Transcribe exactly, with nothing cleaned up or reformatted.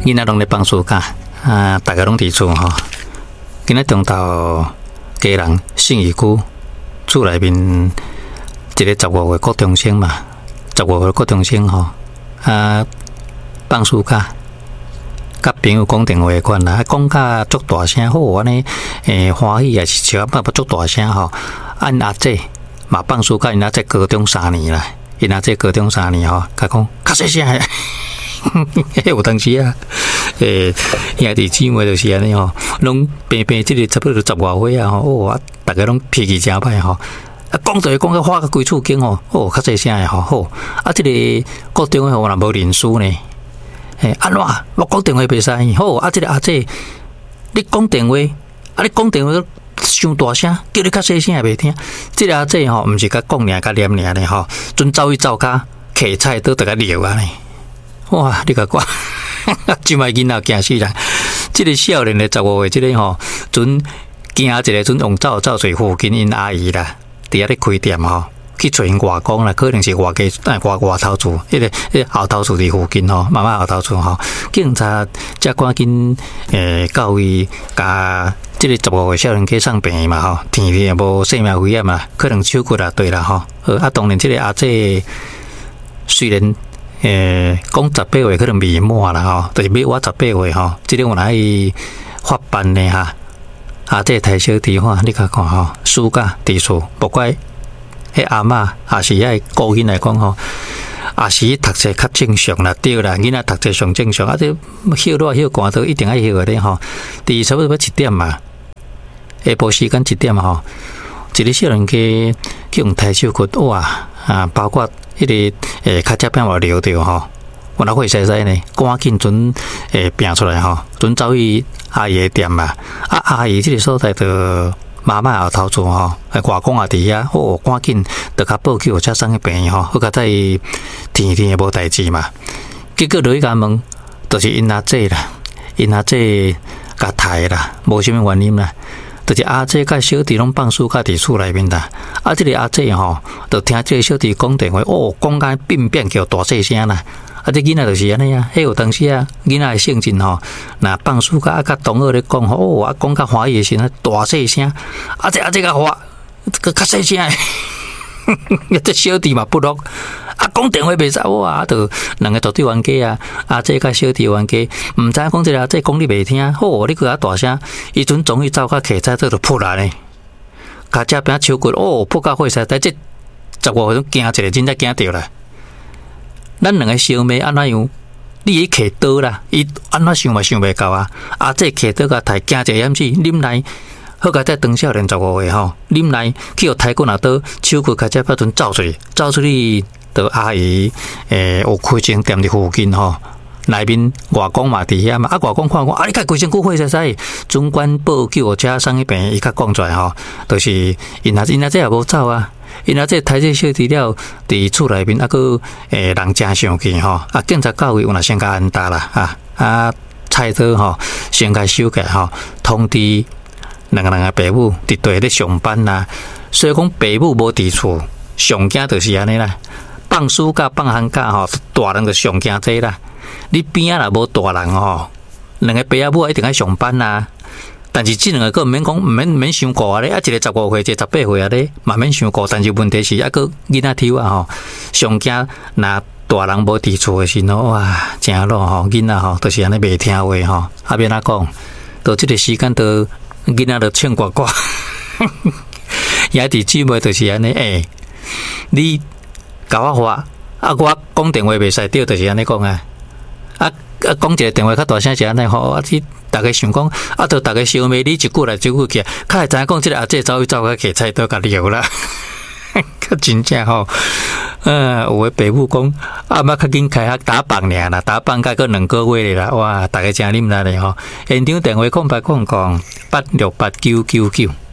囡仔拢咧放暑假啊，大家拢伫厝吼。今仔中昼家人信义区厝内面一个十五岁高中生嘛，十五岁高中生吼啊放暑假，甲朋友讲电话款啦，讲甲足大声，好安尼诶欢喜也是笑，不不足大声吼。按阿姐嘛放暑假，因阿姐高中三年啦，因阿姐高中三年吼，甲讲较细声。有当时啊，诶，兄弟姊妹就是安尼吼，拢平平即个差不多十外岁啊吼，哦，大家拢脾气真歹吼，啊，讲就讲个花个规厝间吼，哦，较细声诶吼，好，啊，即个高中诶吼，若无认输呢，诶，安怎我讲电话袂使，好，啊，即个阿姐，你讲电话，啊，你讲电话伤大声，叫你较细声也袂听，即个阿姐吼，毋是甲讲尔，甲念尔呢吼，准走去走骹，摕菜倒逐个撩啊呢。哇！你甲讲，即摆囡仔惊死啦！即个少年的十五岁，即个吼，准惊一个准用走走去附近因阿姨啦，伫遐咧开店吼，去找因外公啦，可能是外家哎外外头厝，迄个迄个后头厝伫附近吼，妈妈后头厝吼，警察才赶紧诶到位，甲即个十五岁少年去送病嘛吼，天气也无生命危险嘛，可能手骨啊对啦吼，啊当然即个阿姐虽然。诶，讲十八岁可能未满啦吼，就是要我十八岁吼，即个我来发办呢哈。啊，这台小弟吼，你甲看吼，暑假伫厝，不怪迄阿嬷，也是遐顾囡来讲吼，也是读册较正常啦，对啦，囡仔读册上正常，啊，这休热休寒都一定爱休的咧吼。伫差不多要一点嘛，下晡时间一点吼，一个少年家去用台小骨哇啊，包括。迄个诶，脚趾边话流着吼，我那会使使呢，赶紧准诶拼出来吼，准走去阿姨店嘛。啊，阿姨这个所在的妈妈后头厝吼，外公也伫遐，哦，赶紧得甲报去，才送去病院吼，好甲在天天无代志嘛。结果落去甲问，就是因阿姐啦，因阿姐甲刣啦，无啥物原因啦。就是阿姐甲小弟拢放暑假伫厝内面啦，啊，即个阿姐吼，就听即个小弟讲电话，哦，讲甲变变叫大细声啦，啊，这囡仔就是安尼啊，迄有当时啊，囡仔诶性情吼，若放暑假啊，甲同学咧讲吼，哦，啊，讲甲欢喜诶时阵，大细声，啊，这阿姐甲话，个较细声诶，这小弟嘛不落。啊，讲电话袂使哇，就两个绝对冤家啊！阿姐甲小弟冤家，毋知讲即个阿姐讲你袂听，好，你搁较大声，伊阵终于走较客在这就扑来呢，脚趾边手骨哦，扑到火势，但这十五分钟惊一个，真正惊着啦！咱两个小妹安怎样？你去摕刀啦，伊安怎想嘛想袂到啊！阿姐摕刀甲刣惊一个掩死，啉来。好个在当少年十五岁吼，啉来去互太骨拿刀，手骨脚趾边阵走出去，走出去。到阿姨诶，有开间店伫附近吼，内面外公嘛伫遐嘛，啊外公看讲，啊你甲规身躯火使使，总管报救车送去病院，伊甲讲出来吼，就是因阿因阿这也无走啊，因阿这台这小弟了伫厝内面，啊个诶人真生气吼，啊警察到位有若先甲安搭啦啊啊菜刀吼，先甲收起吼，通知两个人诶爸母伫地咧上班啦，所以讲爸母无伫厝，上惊就是安尼啦。放暑假、放寒假吼，大人就上惊这啦。你边啊若无大人吼，两个爸仔母一定爱上班啦。但是这两个个毋免讲，毋免毋免伤顾啊咧。啊，一个十五岁，一个十八岁啊咧，嘛免伤顾。但是问题是，啊个囡仔抽啊吼，上惊若大人无伫厝诶时候，哇，真咯吼，囡仔吼，就是安尼袂听话吼。啊，免哪讲，到即个时间，到囡仔就唱呱呱。兄弟姊妹就是安尼诶，你。甲我话，啊，我讲电话袂使对，就是安尼讲啊。啊啊，讲一个电话较大声是安尼吼，啊，你大家想讲，啊，就大家小妹你一句来一句去，较会知影讲即个阿姐走去走去摕菜刀甲撩啦，较真正吼。呃，有诶爸母讲，啊，妈较紧开学打棒尔啦，打棒甲个两个月啦，哇，大家真啉力咧吼。现场电话空白空空八六八九九九。